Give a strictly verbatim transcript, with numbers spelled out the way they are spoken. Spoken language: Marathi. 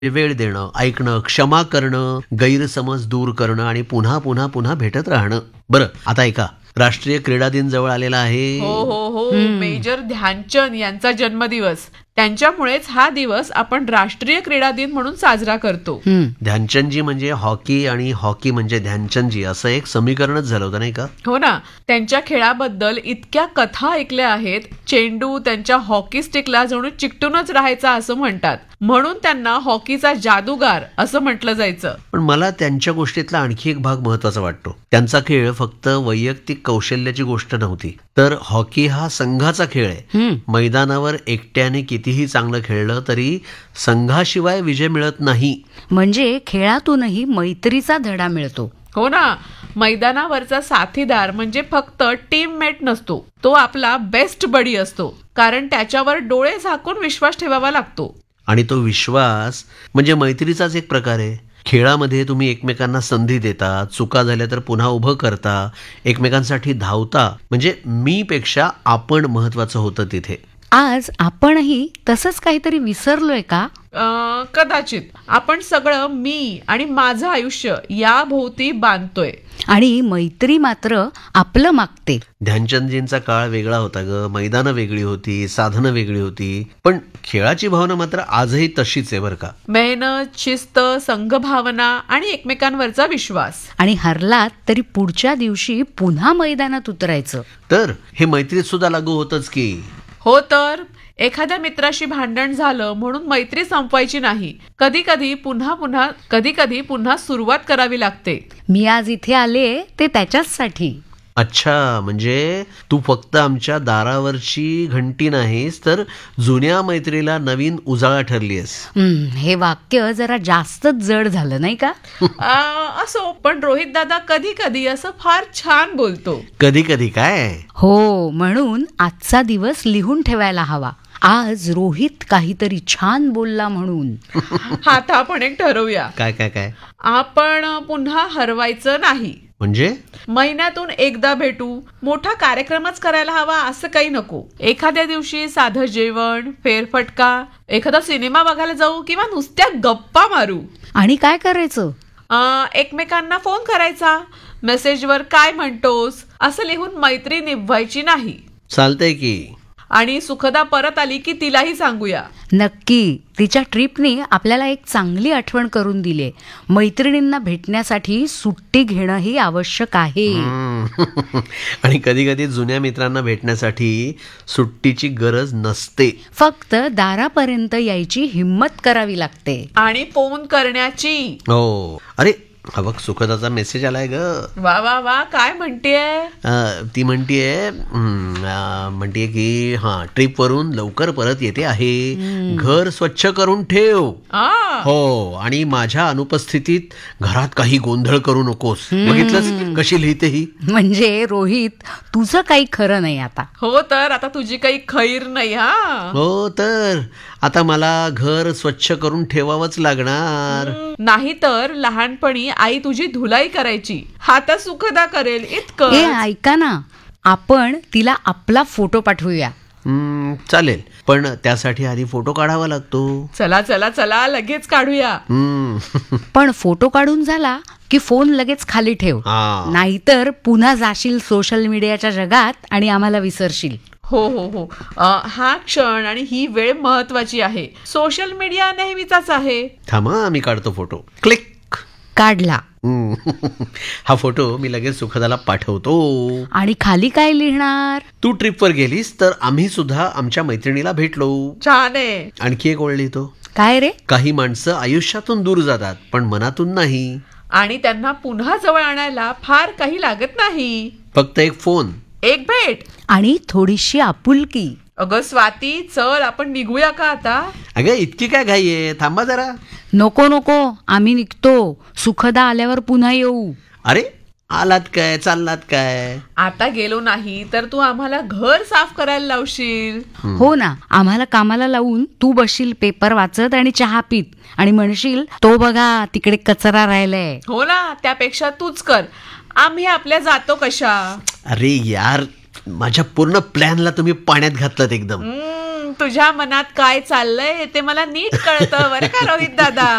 वेळ देणं, ऐकणं, क्षमा करणं, गैरसमज दूर करणं आणि पुन्हा पुन्हा पुन्हा भेटत राहणं. बरं, आता ऐका, राष्ट्रीय क्रीडा दिन जवळ आलेला आहे. हो हो हो मेजर ध्यानचंद यांचा जन्मदिवस. त्यांच्यामुळेच हा दिवस आपण राष्ट्रीय क्रीडा दिन म्हणून साजरा करतो. ध्यानचंदजी म्हणजे हॉकी आणि हॉकी म्हणजे ध्यानचंदजी असं एक समीकरणच झालं होतं, नाही का? हो ना. त्यांच्या खेळाबद्दल इतक्या कथा ऐकल्या आहेत. चेंडू त्यांच्या हॉकी स्टिकला जणू चिकटूनच राहायचा असं म्हणतात. म्हणून त्यांना हॉकीचा जादूगार असं म्हटलं जायचं. पण मला त्यांच्या गोष्टीतला आणखी एक भाग महत्वाचा वाटतो. त्यांचा खेळ फक्त वैयक्तिक कौशल्याची गोष्ट नव्हती, तर हॉकी हा संघाचा खेळ आहे. मैदानावर एकट्याने कितीही चांगलं खेळलं तरी संघाशिवाय विजय मिळत नाही. म्हणजे खेळातूनही मैत्रीचा धडा मिळतो. हो ना. मैदानावरचा साथीदार म्हणजे फक्त टीममेट नसतो, तो आपला बेस्ट बडी असतो. कारण त्याच्यावर डोळे झाकून विश्वास ठेवावा लागतो. आणि तो विश्वास म्हणजे मैत्रीचाच एक प्रकार आहे. खेळामध्ये तुम्ही एकमेकांना संधी देता, चुका झाल्या तर पुन्हा उभं करता, एकमेकांसाठी धावता. म्हणजे मी पेक्षा आपण महत्वाचं होतं तिथे. आज आपणही तसंच काहीतरी विसरलोय का? अं, कदाचित. आपण सगळं मी आणि माझं आयुष्य या भोवती बांधतोय आणि मैत्री मात्र आपलं मागते. ध्यानचंदजींचा काळ वेगळा होता ग. मैदानं वेगळी होती, साधनं वेगळी होती, पण खेळाची भावना मात्र आजही तशीच आहे बरं का. मेहनत, शिस्त, संघभावना आणि एकमेकांवरचा विश्वास. आणि हरलात तरी पुढच्या दिवशी पुन्हा मैदानात उतरायचं. तर हे मैत्रीत सुद्धा लागू होतच की. हो तर एखाद्या मित्राशी भांडण झालं म्हणून मैत्री संपवायची नाही. कधी कधी पुन्हा पुन्हा कधी कधी पुन्हा सुरुवात करावी लागते. मी आज इथे आले ते त्याच्याचसाठी. अच्छा, म्हणजे तू फक्त आमच्या दारावरची घंटी नाहीस, तर जुन्या मैत्रीला नवीन उजाळा ठरलीस. हे वाक्य जरा जास्तच जड झालं नाही का? आ, असो, पण रोहित दादा कधी कधी असं फार छान बोलतो. कधी कधी काय? हो, म्हणून आजचा दिवस लिहून ठेवायला हवा. आज रोहित काहीतरी छान बोलला म्हणून. आता आपण एक ठरवूया. काय काय काय? आपण पुन्हा हरवायचं नाही. म्हणजे महिन्यातून एकदा भेटू, मोठा कार्यक्रमच करायला हवा असं काही नको. एखाद्या दिवशी साधं जेवण, फेरफटका, एखादा सिनेमा बघायला जाऊ किंवा नुसत्या गप्पा मारू. आणि काय करायचं? अं, एकमेकांना फोन करायचा, मेसेजवर काय म्हणतोस असं लिहून मैत्री निभवायची नाही. चालतंय की. आणि सुखदा परत आली की तिलाही सांगूया. नक्की. तिच्या ट्रिपने आपल्याला एक चांगली आठवण करून दिली. मैत्रिणींना भेटण्यासाठी सुट्टी घेणंही आवश्यक आहे. आणि कधी कधी जुन्या मित्रांना भेटण्यासाठी सुट्टीची गरज नसते. फक्त दारापर्यंत यायची हिम्मत करावी लागते. आणि फोन करण्याची. हो. अरे हा बघ, सुखदाचा मेसेज आलाय ग. वा वा वा, काय म्हणतेय? ती म्हणतीये म्हणतीये की हा ट्रिप वरून लवकर परत येते आहे, घर स्वच्छ करून ठेव. हो, आणि माझ्या अनुपस्थितीत घरात काही गोंधळ करू नकोस. बघितलंस कशी लिहिते ही? म्हणजे रोहित, तुझं काही खरं नाही आता. हो तर आता तुझी काही खैर नाही. हा हो तर आता मला घर स्वच्छ करून ठेवावंच लागणार. नाही तर लहानपणी आई तुझी धुलाई करायची, आता सुखदा करेल इतकं. ए ऐका ना, आपण तिला आपला फोटो पाठवूया. चालेल, पण त्यासाठी आधी फोटो काढावा लागतो. चला चला चला लगेच काढूया. पण फोटो काढून झाला की फोन लगेच खाली ठेव, नाहीतर पुन्हा जाशील सोशल मीडियाच्या जगात आणि आम्हाला विसरशील. हो हो हो, हा क्षण आणि ही वेळ महत्वाची आहे. सोशल मीडिया नेहमीचाच आहे. थांबा, मी काढतो फोटो. क्लिक. काढला. हा फोटो मी लगेच सुखदाला पाठवतो. आणि खाली काय लिहिणार? तू ट्रिपवर गेलीस तर आम्ही सुद्धा आमच्या मैत्रिणीला भेटलो. छान आहे. आणखी एक ओळ लिहितो. काय रे? काही माणसं आयुष्यातून दूर जातात पण मनातून नाही. आणि त्यांना पुन्हा जवळ आणायला फार काही लागत नाही. फक्त एक फोन, एक भेट आणि थोडीशी आपुलकी. अगं स्वाती, चल आपण निघूया का आता? अगं इतकी काय घाई आहे, थांबा जरा. नको नको, आम्ही निघतो. सुखदा आल्यावर पुन्हा येऊ. अरे आलात काय, चाललात काय? आता गेलो नाही तर तू आम्हाला घर साफ करायला लावशील. हो ना, आम्हाला कामाला लावून तू बसशील पेपर वाचत आणि चहा पीत आणि म्हणशील तो बघा तिकडे कचरा राहिलाय. हो ना, त्यापेक्षा तूच कर. आम्ही आपल्या जातो कशा. अरे यार, माझ्या पूर्ण प्लॅनला तुम्ही पाण्यात घातलात एकदम. तुझ्या मनात काय चाललंय ते मला नीट कळतं बरं का रोहित दादा.